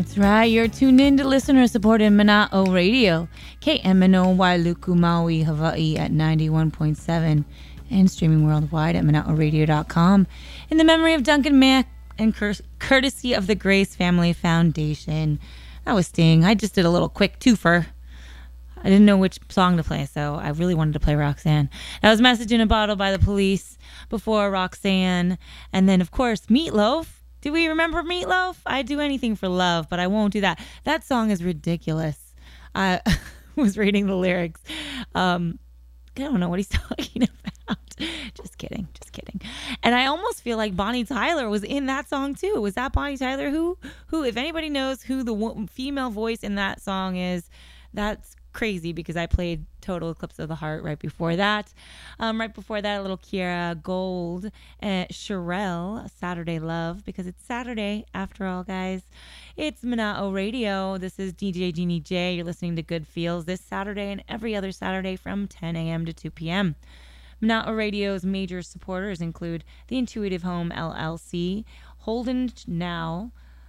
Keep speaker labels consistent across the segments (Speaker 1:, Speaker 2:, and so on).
Speaker 1: That's right. You're tuned in to listener-supported Mana'o Radio, KMNO Wailuku, Maui, Hawaii at 91.7 and streaming worldwide at mana'oradio.com in the memory of Duncan Mack and courtesy of the Grace Family Foundation. That was Sting. I just did a little quick twofer. I didn't know which song to play, so I really wanted to play Roxanne. That was Message in a Bottle by the Police before Roxanne. And then, of course, Meatloaf. Do we remember Meatloaf? I'd do anything for love, but I won't do that. That song is ridiculous. I was reading the lyrics. I don't know what he's talking about. Just kidding. And I almost feel like Bonnie Tyler was in that song too. Was that Bonnie Tyler? Who, if anybody knows who the female voice in that song is, that's crazy because I played Total Eclipse of the Heart right before that. Right before that, a little Kiera Gold and Sherelle, Saturday Love, because it's Saturday after all, guys. It's Mana'o Radio. This is DJ Jeannie J. You're listening to Good Feels this Saturday and every other Saturday from 10 a.m. to 2 p.m. Mana'o Radio's major supporters include the Intuitive Home LLC, Holden Now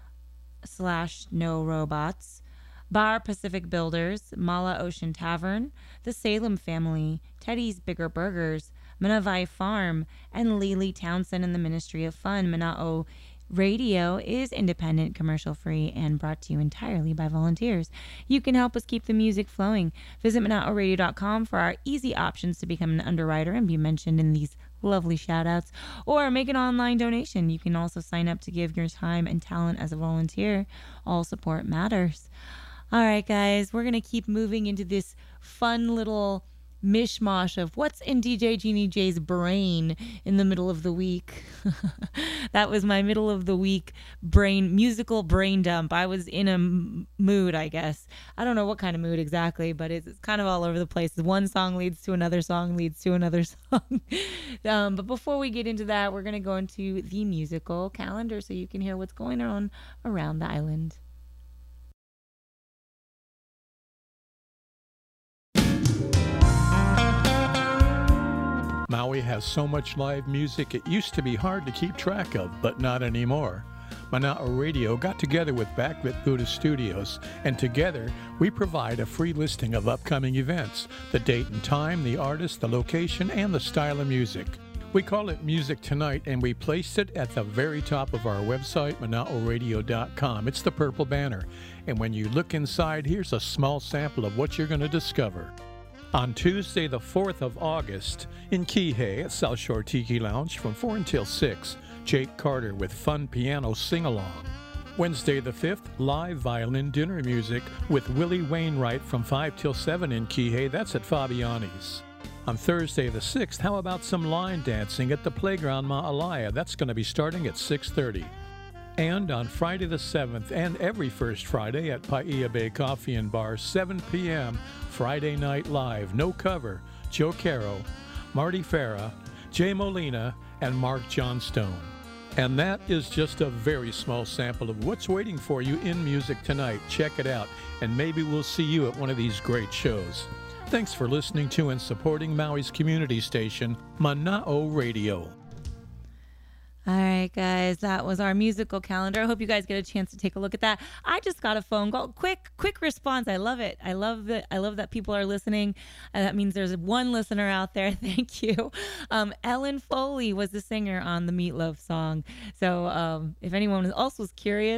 Speaker 1: / No Robots, Bar Pacific Builders, Mala Ocean Tavern, the Salem Family, Teddy's Bigger Burgers, Manavai Farm, and Lily Townsend and the Ministry of Fun. Mana'o Radio is independent, commercial-free, and brought to you entirely by volunteers. You can help us keep the music flowing. Visit Mana'oRadio.com for our easy options to become an underwriter and be mentioned in these lovely shout-outs, or make an online donation. You can also sign up to give your time and talent as a volunteer. All support matters. All right, guys, we're going to keep moving into this fun little mishmash of what's in DJ Jeannie J's brain in the middle of the week. That was my middle of the week musical brain dump. I was in a mood, I guess. I don't know what kind of mood exactly, but it's kind of all over the place. One song leads to another song, leads to another song. But before we get into that, we're going to go into the musical calendar so you can hear what's going on around the island.
Speaker 2: Maui has so much live music it used to be hard to keep track of, but not anymore. Mana'o Radio got together with Backlit Buddha Studios, and together we provide a free listing of upcoming events, the date and time, the artist, the location, and the style of music. We call it Music Tonight, and we placed it at the very top of our website, mana'oradio.com. It's the purple banner, and when you look inside, here's a small sample of what you're going to discover. On Tuesday, the 4th of August, in Kihei at South Shore Tiki Lounge from 4 until 6, Jake Carter with fun piano sing-along. Wednesday, the 5th, live violin dinner music with Willie Wainwright from 5 till 7 in Kihei. That's at Fabiani's. On Thursday, the 6th, how about some line dancing at the Playground Ma'alaya? That's going to be starting at 6:30. And on Friday the 7th, and every first Friday at Paia Bay Coffee and Bar, 7 p.m., Friday Night Live, no cover, Joe Caro, Marty Farah, Jay Molina, and Mark Johnstone. And that is just a very small sample of what's waiting for you in Music Tonight. Check it out, and maybe we'll see you at one of these great shows. Thanks for listening to and supporting Maui's community station, Mana'o Radio.
Speaker 1: All right, guys, that was our musical calendar. I hope you guys get a chance to take a look at that. I just got a phone call. Quick response. I love it. I love that people are listening. That means there's one listener out there. Thank you. Ellen Foley was the singer on the Meatloaf song. So if anyone else was curious,